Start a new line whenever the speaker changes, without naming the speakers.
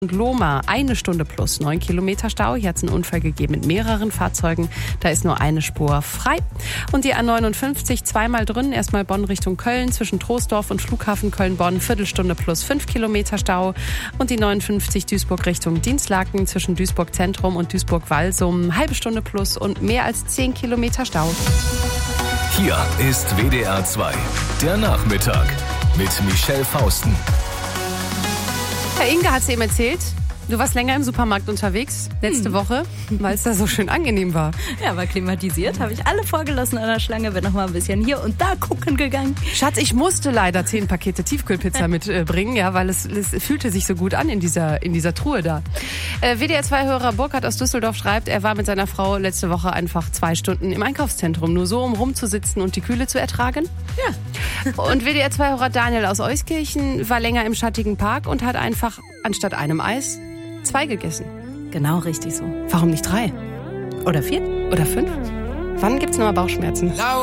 Und Lohmar, 1 Stunde plus 9 Kilometer Stau. Hier hat es einen Unfall gegeben mit mehreren Fahrzeugen. Da ist nur eine Spur frei. Und die A59 zweimal drin. Erstmal Bonn Richtung Köln zwischen Troisdorf und Flughafen Köln-Bonn. Viertelstunde plus 5 Kilometer Stau. Und die 59 Duisburg Richtung Dienstlaken zwischen Duisburg Zentrum und Duisburg-Walsum. Halbe Stunde plus und mehr als 10 Kilometer Stau.
Hier ist WDR 2, der Nachmittag mit Michelle Fausten.
Herr Inge hat es eben erzählt, du warst länger im Supermarkt unterwegs letzte Woche, weil es da so schön angenehm war.
Ja, war klimatisiert, habe ich alle vorgelassen an der Schlange, bin noch mal ein bisschen hier und da gucken gegangen.
Schatz, ich musste leider 10 Pakete Tiefkühlpizza mitbringen, ja, weil es fühlte sich so gut an in dieser Truhe da. WDR-2-Hörer Burkhard aus Düsseldorf schreibt, er war mit seiner Frau letzte Woche einfach 2 Stunden im Einkaufszentrum, nur so, um rumzusitzen und die Kühle zu ertragen.
Ja.
Und WDR-2-Hörer Daniel aus Euskirchen war länger im schattigen Park und hat einfach anstatt einem Eis 2 gegessen.
Genau richtig so.
Warum nicht 3?
Oder 4?
Oder 5? Wann gibt's nochmal Bauchschmerzen?